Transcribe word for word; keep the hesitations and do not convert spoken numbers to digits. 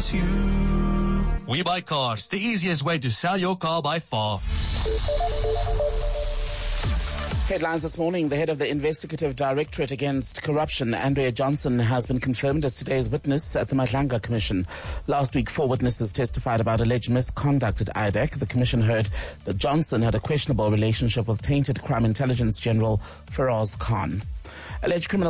wants you. We Buy Cars, the easiest way to sell your car by far. Headlines this morning. The head of the Investigative Directorate Against Corruption, Andrea Johnson, has been confirmed as today's witness at the Madlanga Commission. Last week, four witnesses testified about alleged misconduct at I B E C. The commission heard that Johnson had a questionable relationship with tainted crime intelligence general Feroz Khan. Alleged criminal